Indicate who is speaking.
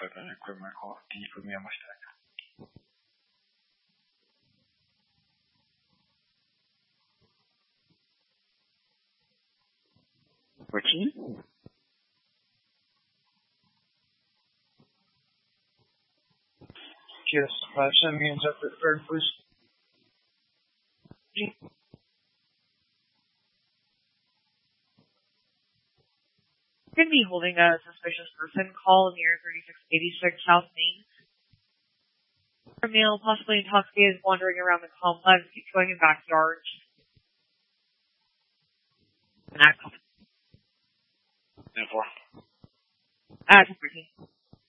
Speaker 1: されたね。これもこう、D 組み合わせたね。Which? Yes, send me into the third, please.
Speaker 2: Could be holding a suspicious person. Call near 3686 South Main. A male, possibly intoxicated, is wandering around the complex, going in backyards. And
Speaker 1: 10-4.
Speaker 2: At 14.